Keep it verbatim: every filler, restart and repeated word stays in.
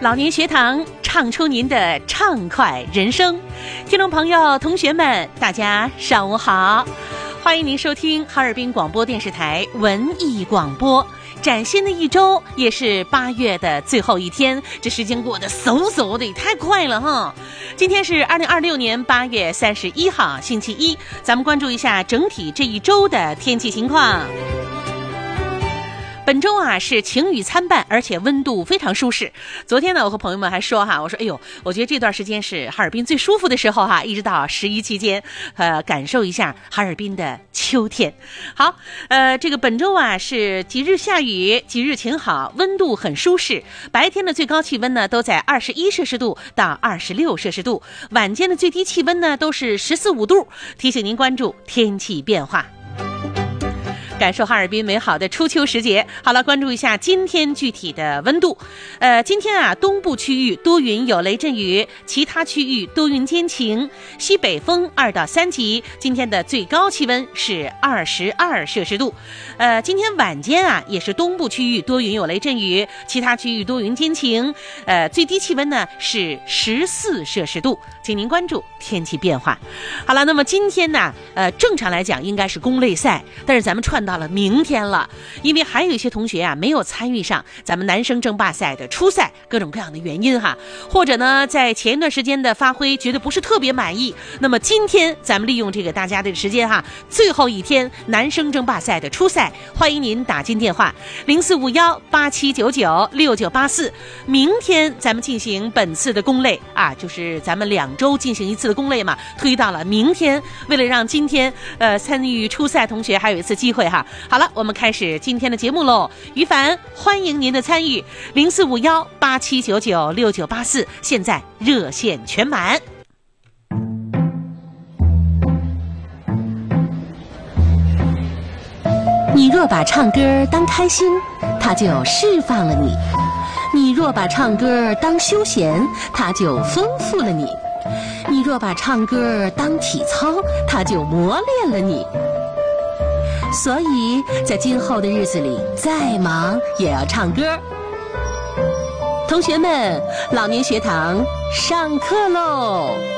老年学堂唱出您的畅快人生。听众朋友同学们，大家上午好，欢迎您收听哈尔滨广播电视台文艺广播。崭新的一周，也是八月的最后一天，这时间过得嗖嗖的，也太快了哈！今天是二零二六年八月三十一号，星期一，咱们关注一下整体这一周的天气情况。本周啊是晴雨参半，而且温度非常舒适。昨天呢，我和朋友们还说哈，我说哎呦，我觉得这段时间是哈尔滨最舒服的时候哈，一直到十一期间，呃，感受一下哈尔滨的秋天。好，呃，这个本周啊是几日下雨，几日晴好，温度很舒适。白天的最高气温呢都在二十一摄氏度到二十六摄氏度，晚间的最低气温呢都是十四五度。提醒您关注天气变化。感受哈尔滨美好的初秋时节。好了，关注一下今天具体的温度。呃，今天啊，东部区域多云有雷阵雨，其他区域多云间晴，西北风二到三级。今天的最高气温是二十二摄氏度。呃，今天晚间啊，也是东部区域多云有雷阵雨，其他区域多云间晴。呃，最低气温呢是十四摄氏度。请您关注天气变化。好了，那么今天呢，呃，正常来讲应该是公类赛，但是咱们串到了明天了，因为还有一些同学啊没有参与上咱们男生争霸赛的初赛，各种各样的原因哈，或者呢在前一段时间的发挥觉得不是特别满意，那么今天咱们利用这个大家的时间哈，最后一天男生争霸赛的初赛，欢迎您打进电话零四五幺八七九九六九八四。明天咱们进行本次的公类啊，就是咱们两周进行一次的公类嘛，推到了明天，为了让今天呃参与初赛同学还有一次机会哈。好了，我们开始今天的节目喽。于凡，欢迎您的参与，零四五幺八七九九六九八四，现在热线全满。你若把唱歌当开心，它就释放了你；你若把唱歌当休闲，它就丰富了你；你若把唱歌当体操，它就磨练了你。所以在今后的日子里，再忙也要唱歌。同学们，老年学堂上课喽！